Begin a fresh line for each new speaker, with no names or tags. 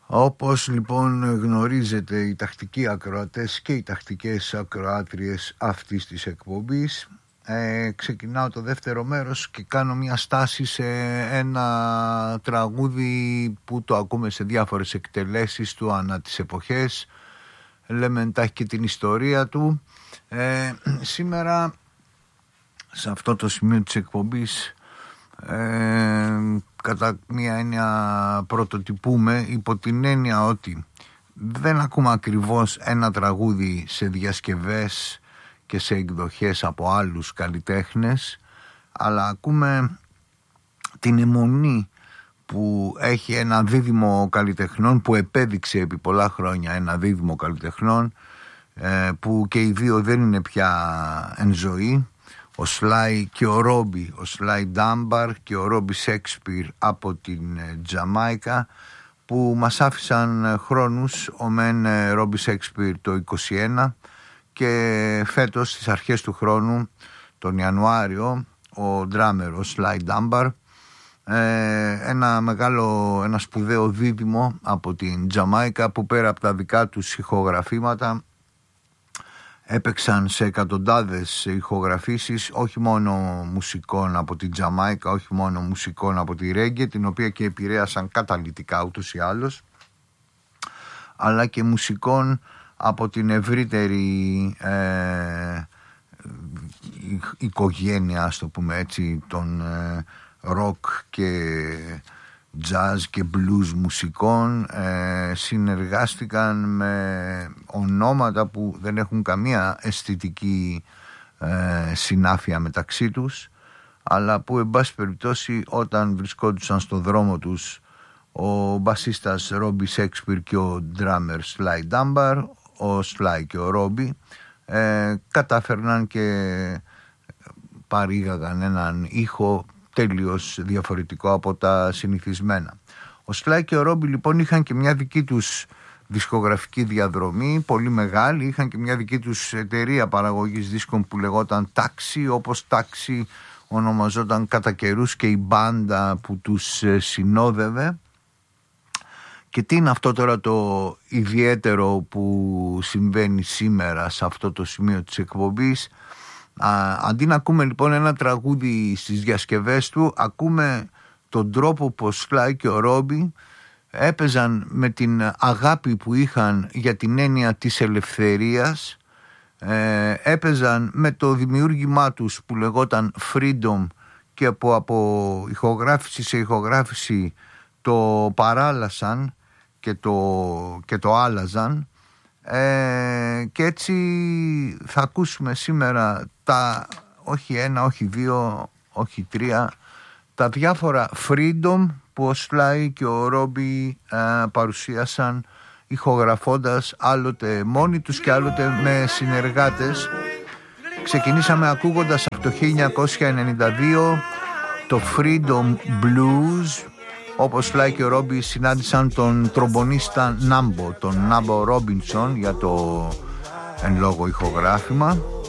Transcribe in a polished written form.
Όπως λοιπόν γνωρίζετε οι τακτικοί ακροατές και οι τακτικές ακροάτριες αυτής της εκπομπής, ξεκινάω το δεύτερο μέρος και κάνω μια στάση σε ένα τραγούδι που το ακούμε σε διάφορες εκτελέσεις του ανά τις εποχές. Λέμε εντάχει και την ιστορία του. Σήμερα σε αυτό το σημείο της εκπομπής κατά μία έννοια πρωτοτυπούμε, υπό την έννοια ότι δεν ακούμε ακριβώς ένα τραγούδι σε διασκευές και σε εκδοχές από άλλους καλλιτέχνες, αλλά ακούμε την αιμονή που έχει ένα δίδυμο καλλιτεχνών, που επέδειξε επί πολλά χρόνια ένα δίδυμο καλλιτεχνών, που και οι δύο δεν είναι πια εν ζωή, ο Σλάι και ο Ρόμπι, ο Σλάι Ντάμπαρ και ο Ρόμπι Σέξπιρ από την Τζαμάικα, που μας άφησαν χρόνους, ο μεν Ρόμπι Σέξπιρ το 21 και φέτος στις αρχές του χρόνου, τον Ιανουάριο, ο ντράμερ, ο Σλάι Ντάμπαρ, ένα σπουδαίο δίδυμο από την Τζαμάικα, που πέρα από τα δικά τους ηχογραφήματα έπαιξαν σε εκατοντάδες ηχογραφήσεις, όχι μόνο μουσικών από την Τζαμάικα, όχι μόνο μουσικών από τη Ρέγγε, την οποία και επηρέασαν καταλυτικά ούτως ή άλλως, αλλά και μουσικών από την ευρύτερη οικογένεια, ας το πούμε έτσι, των ροκ και jazz και blues μουσικών. Συνεργάστηκαν με ονόματα που δεν έχουν καμία αισθητική συνάφεια μεταξύ τους, αλλά που εν πάση περιπτώσει όταν βρισκόντουσαν στο δρόμο τους ο μπασίστας Ρόμπι Σέξπιρ και ο ντράμερ Σλάι Ντάμπαρ, ο Σλάι και ο Ρόμπι, κατάφερναν και παρήγαγαν έναν ήχο τελείως διαφορετικό από τα συνηθισμένα. Ο Σλάι και ο Ρόμπι λοιπόν είχαν και μια δική τους δισκογραφική διαδρομή πολύ μεγάλη, είχαν και μια δική τους εταιρεία παραγωγής δίσκων που λεγόταν Taxi, όπως Taxi ονομαζόταν κατά καιρούς και η μπάντα που τους συνόδευε. Και τι είναι αυτό τώρα το ιδιαίτερο που συμβαίνει σήμερα σε αυτό το σημείο της εκπομπής? Αντί να ακούμε λοιπόν ένα τραγούδι στις διασκευές του, ακούμε τον τρόπο που ο Σλάι και ο Ρόμπι έπαιζαν με την αγάπη που είχαν για την έννοια της ελευθερίας, έπαιζαν με το δημιούργημά τους που λεγόταν Freedom και που από ηχογράφηση σε ηχογράφηση το παράλασαν και το άλλαζαν. Και έτσι θα ακούσουμε σήμερα όχι ένα, όχι δύο, όχι τρία, τα διάφορα freedom που ο Σλάι και ο Ρόμπι παρουσίασαν, ηχογραφώντας άλλοτε μόνοι τους και άλλοτε με συνεργάτες. Ξεκινήσαμε ακούγοντας από το 1992 το Freedom Blues, όπως Σλάι και ο Ρόμπι συνάντησαν τον τρομπονίστα Νάμπο, τον Νάμπο Ρόμπινσον, για το εν λόγω ηχογράφημα.